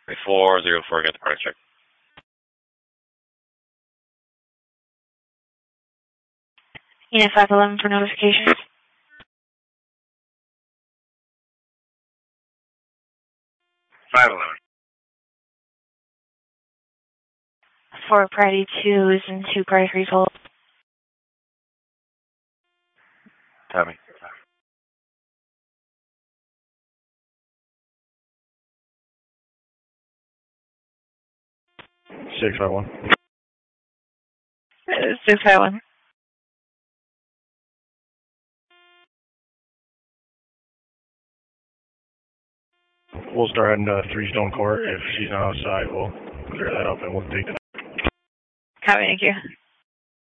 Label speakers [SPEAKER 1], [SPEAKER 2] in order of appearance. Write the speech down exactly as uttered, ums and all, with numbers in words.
[SPEAKER 1] four zero four, get the price check.
[SPEAKER 2] Unit five eleven for notification.
[SPEAKER 1] five eleven.
[SPEAKER 2] For priority twos and two priority threes hold.
[SPEAKER 1] Tommy.
[SPEAKER 3] six five one.
[SPEAKER 2] six five one.
[SPEAKER 3] We'll start heading to Three Stone Court. If she's not outside, we'll clear that up and we'll take it.
[SPEAKER 2] Copy, thank you.